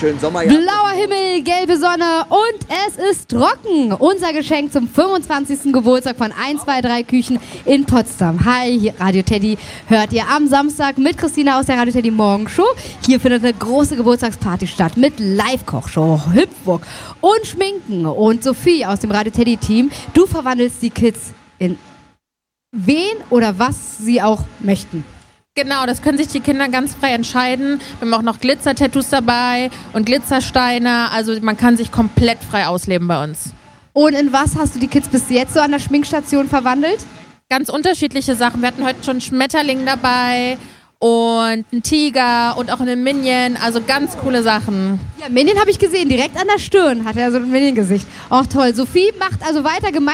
schönen Sommerjahr. Blauer Himmel, gelbe Sonne und es ist trocken. Unser Geschenk zum 25. Geburtstag von 1, 2, 3 Küchen in Potsdam. Hi, hier Radio Teddy hört ihr am Samstag mit Christina aus der Radio Teddy Morgenshow. Hier findet eine große Geburtstagsparty statt mit Live-Kochshow, Hüpfburg und Schminken. Und Sophie aus dem Radio Teddy Team, du verwandelst die Kids in wen oder was sie auch möchten. Genau, das können sich die Kinder ganz frei entscheiden. Wir haben auch noch Glitzer-Tattoos dabei und Glitzersteine. Also man kann sich komplett frei ausleben bei uns. Und in was hast du die Kids bis jetzt so an der Schminkstation verwandelt? Ganz unterschiedliche Sachen. Wir hatten heute schon einen Schmetterling dabei und einen Tiger und auch einen Minion. Also ganz coole Sachen. Ja, Minion habe ich gesehen, direkt an der Stirn hat er so ein Minion-Gesicht. Auch toll. Sophie macht also weiter gemeinsam